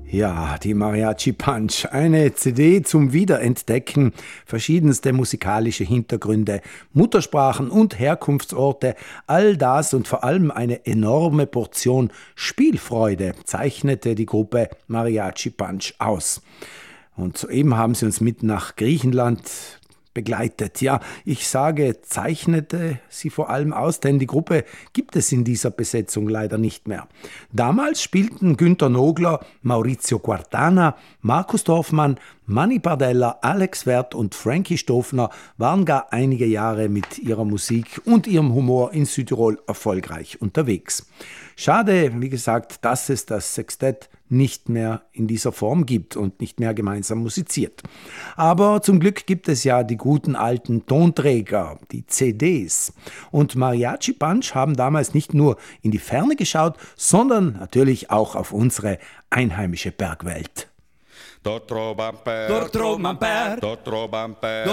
Ja, die Mariachi Punch, eine CD zum Wiederentdecken, verschiedenste musikalische Hintergründe, Muttersprachen und Herkunftsorte, all das und vor allem eine enorme Portion Spielfreude zeichnete die Gruppe Mariachi Punch aus. Und soeben haben sie uns mit nach Griechenland begleitet. Ja, ich sage, zeichnete sie vor allem aus, denn die Gruppe gibt es in dieser Besetzung leider nicht mehr. Damals spielten Günter Nogler, Maurizio Quartana, Markus Dorfmann, Manni Pardella, Alex Werth und Frankie Stofner waren gar einige Jahre mit ihrer Musik und ihrem Humor in Südtirol erfolgreich unterwegs. Schade, wie gesagt, dass es das Sextett nicht mehr in dieser Form gibt und nicht mehr gemeinsam musiziert. Aber zum Glück gibt es ja die guten alten Tonträger, die CDs. Und Mariachi Punch haben damals nicht nur in die Ferne geschaut, sondern natürlich auch auf unsere einheimische Bergwelt. Dort droben per,